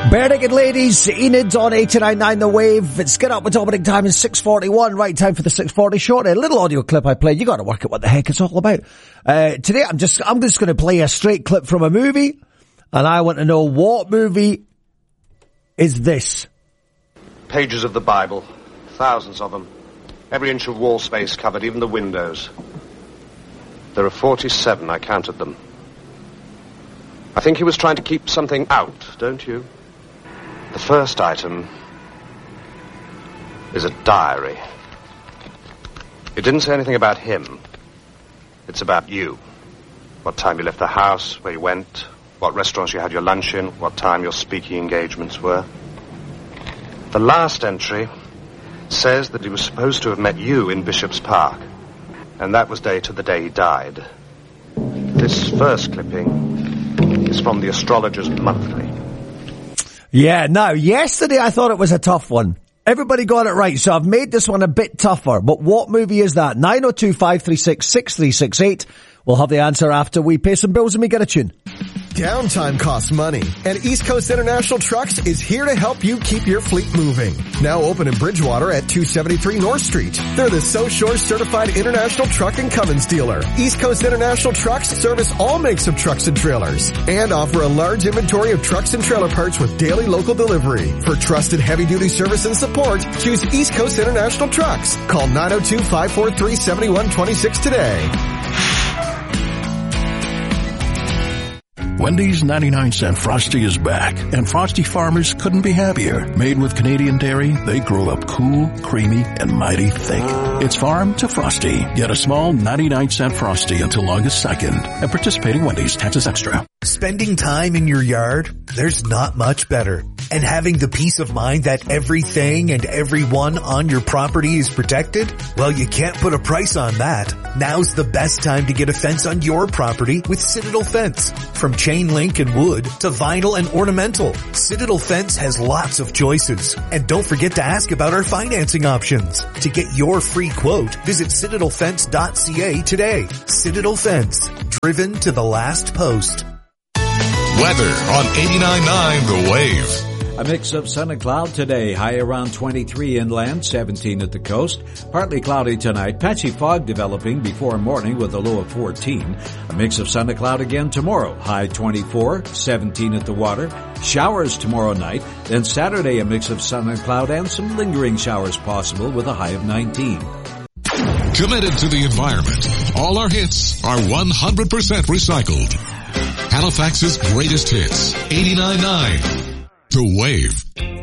Barenaked Ladies, Enid on 89.9 The Wave. It's Get Up with Dominic time is 6:41. Right time for the 6:40 short. A little audio clip I played. You got to work out what the heck it's all about. Today I'm just going to play a straight clip from a movie, and I want to know what movie is this. Pages of the Bible, thousands of them. Every inch of wall space covered, even the windows. There are 47, I counted them. I think he was trying to keep something out, don't you? The first item is a diary. It didn't say anything about him. It's about you. What time you left the house, where you went, what restaurants you had your lunch in, what time your speaking engagements were. The last entry says that he was supposed to have met you in Bishop's Park, and that was dated the day he died. This first clipping is from the Astrologer's Monthly. Yeah, now, yesterday I thought it was a tough one. Everybody got it right, so I've made this one a bit tougher. But what movie is that? 902-536-6368. We'll have the answer after we pay some bills and we get a tune. Downtime costs money, and East Coast International Trucks is here to help you keep your fleet moving. Now open in Bridgewater at 273 North Street. They're the So Shore Certified International Truck and Cummins dealer. East Coast International Trucks service all makes of trucks and trailers and offer a large inventory of trucks and trailer parts with daily local delivery. For trusted heavy-duty service and support, choose East Coast International Trucks. Call 902-543-7126 today. Wendy's 99-cent Frosty is back, and Frosty farmers couldn't be happier. Made with Canadian dairy, they grow up cool, creamy, and mighty thick. It's farm to Frosty. Get a small 99-cent Frosty until August 2nd. At participating Wendy's, taxes extra. Spending time in your yard? There's not much better. And having the peace of mind that everything and everyone on your property is protected? Well, you can't put a price on that. Now's the best time to get a fence on your property with Citadel Fence. From chain link and wood to vinyl and ornamental, Citadel Fence has lots of choices. And don't forget to ask about our financing options. To get your free quote, visit citadelfence.ca today. Citadel Fence, driven to the last post. Weather on 89.9 The Wave. A mix of sun and cloud today, high around 23 inland, 17 at the coast. Partly cloudy tonight, patchy fog developing before morning with a low of 14. A mix of sun and cloud again tomorrow, high 24, 17 at the water. Showers tomorrow night, then Saturday a mix of sun and cloud and some lingering showers possible with a high of 19. Committed to the environment, all our hits are 100% recycled. Halifax's greatest hits, 89.9 The Wave.